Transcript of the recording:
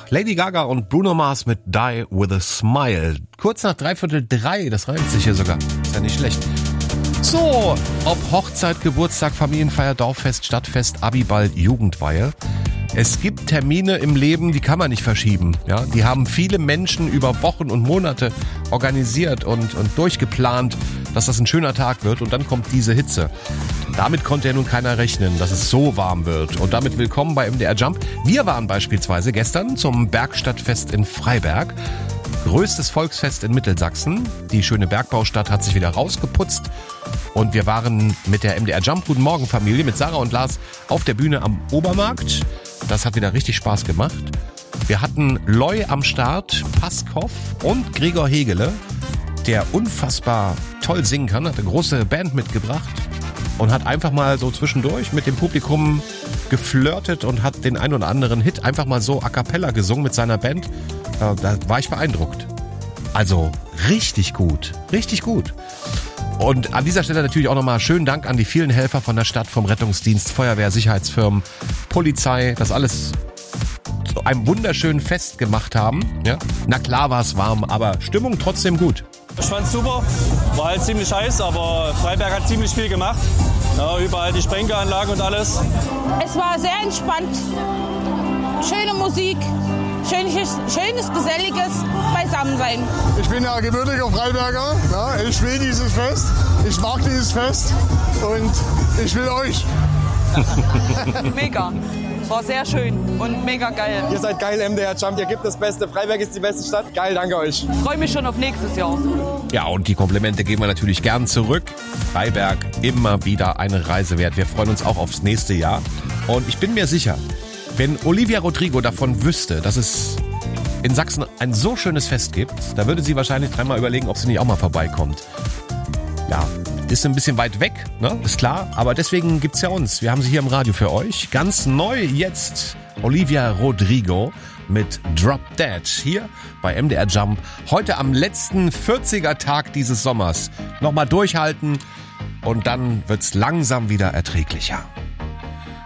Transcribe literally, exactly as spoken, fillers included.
Lady Gaga und Bruno Mars mit Die With A Smile. Kurz nach dreiviertel drei, das reimt sich hier sogar. Ist ja nicht schlecht. So, ob Hochzeit, Geburtstag, Familienfeier, Dorffest, Stadtfest, Abiball, Jugendweihe. Es gibt Termine im Leben, die kann man nicht verschieben. Ja, die haben viele Menschen über Wochen und Monate organisiert und, und durchgeplant, dass das ein schöner Tag wird. Und dann kommt diese Hitze. Damit konnte ja nun keiner rechnen, dass es so warm wird. Und damit willkommen bei M D R Jump. Wir waren beispielsweise gestern zum Bergstadtfest in Freiberg. Größtes Volksfest in Mittelsachsen. Die schöne Bergbaustadt hat sich wieder rausgeputzt. Und wir waren mit der M D R Jump Guten Morgen Familie, mit Sarah und Lars, auf der Bühne am Obermarkt. Das hat wieder richtig Spaß gemacht. Wir hatten Loy am Start, Paskov und Gregor Hegele, der unfassbar toll singen kann, hat eine große Band mitgebracht und hat einfach mal so zwischendurch mit dem Publikum geflirtet und hat den ein oder anderen Hit einfach mal so a cappella gesungen mit seiner Band. Da war ich beeindruckt. Also richtig gut, richtig gut. Und an dieser Stelle natürlich auch nochmal schönen Dank an die vielen Helfer von der Stadt, vom Rettungsdienst, Feuerwehr, Sicherheitsfirmen, Polizei, das alles zu einem wunderschönen Fest gemacht haben. Ja? Na klar war es warm, aber Stimmung trotzdem gut. Ich fand's super, war halt ziemlich heiß, aber Freiberg hat ziemlich viel gemacht. Ja, überall die Sprenkelanlagen und alles. Es war sehr entspannt, schöne Musik. Schönes, schönes, geselliges Beisammensein. Ich bin ja gebürtiger Freiberger. Ja, ich will dieses Fest. Ich mag dieses Fest. Und ich will euch. Mega. War sehr schön und mega geil. Ihr seid geil, M D R Jump. Ihr gebt das Beste. Freiberg ist die beste Stadt. Geil, danke euch. Ich freue mich schon auf nächstes Jahr. Ja, und die Komplimente geben wir natürlich gern zurück. Freiberg, immer wieder eine Reise wert. Wir freuen uns auch aufs nächste Jahr. Und ich bin mir sicher, wenn Olivia Rodrigo davon wüsste, dass es in Sachsen ein so schönes Fest gibt, da würde sie wahrscheinlich dreimal überlegen, ob sie nicht auch mal vorbeikommt. Ja, ist ein bisschen weit weg, ne? Ist klar, aber deswegen gibt's ja uns. Wir haben sie hier im Radio für euch. Ganz neu jetzt Olivia Rodrigo mit Drop Dead hier bei M D R Jump. Heute am letzten vierziger Tag dieses Sommers. Nochmal durchhalten und dann wird's langsam wieder erträglicher.